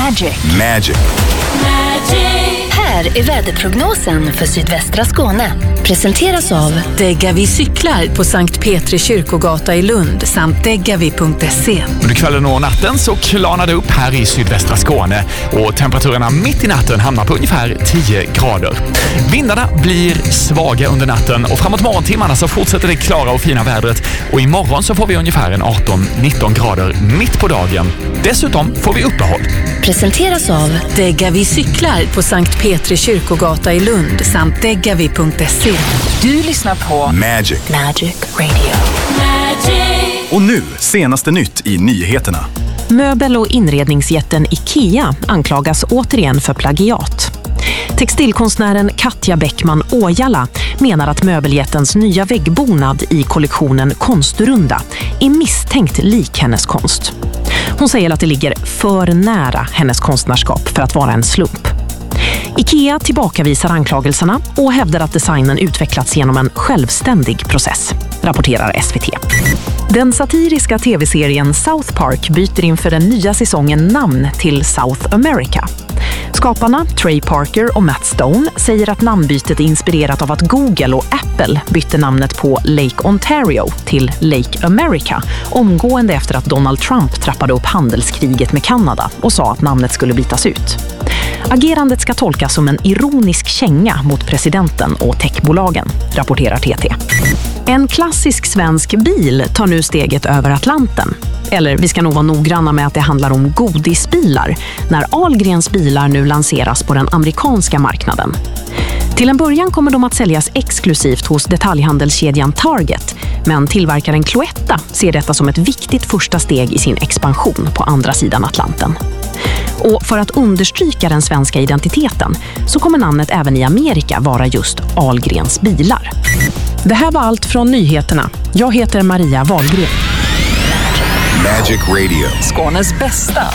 Magic. Här är väderprognosen för sydvästra Skåne. Presenteras av Degavi cyklar på Sankt Petri kyrkogata i Lund samt degavi.se. Under kvällen och natten så klarnar det upp här i sydvästra Skåne och temperaturerna mitt i natten hamnar på ungefär 10 grader. Vindarna blir svaga under natten och framåt morgontimmarna så fortsätter det klara och fina vädret och imorgon så får vi ungefär en 18-19 grader mitt på dagen. Dessutom får vi uppehåll. Presenteras av Degavi cyklar på Sankt Petri kyrkogata i Lund samt degavi.se. Du lyssnar på Magic Radio. Och nu, senaste nytt i nyheterna. Möbel- och inredningsjätten IKEA anklagas återigen för plagiat. Textilkonstnären Katja Bäckman Åjala menar att möbeljättens nya väggbonad i kollektionen Konstrunda är misstänkt lik hennes konst. Hon säger att det ligger för nära hennes konstnärskap för att vara en slump. IKEA tillbakavisar anklagelserna och hävdar att designen utvecklats genom en självständig process, rapporterar SVT. Den satiriska tv-serien South Park byter inför den nya säsongen namn till South America. Skaparna Trey Parker och Matt Stone säger att namnbytet är inspirerat av att Google och Apple bytte namnet på Lake Ontario till Lake America omgående efter att Donald Trump trappade upp handelskriget med Kanada och sa att namnet skulle bytas ut. Agerandet ska tolkas som en ironisk känga mot presidenten och techbolagen, rapporterar TT. En klassisk svensk bil tar nu steget över Atlanten. Eller vi ska nog vara noggranna med att det handlar om godisbilar när Ahlgrens bilar nu lanseras på den amerikanska marknaden. Till en början kommer de att säljas exklusivt hos detaljhandelskedjan Target, men tillverkaren Cloetta ser detta som ett viktigt första steg i sin expansion på andra sidan Atlanten. Och för att understryka den svenska identiteten så kommer namnet även i Amerika vara just Ahlgrens bilar. Det här var allt från nyheterna. Jag heter Maria Wahlgren. Magic Radio. Skånes bästa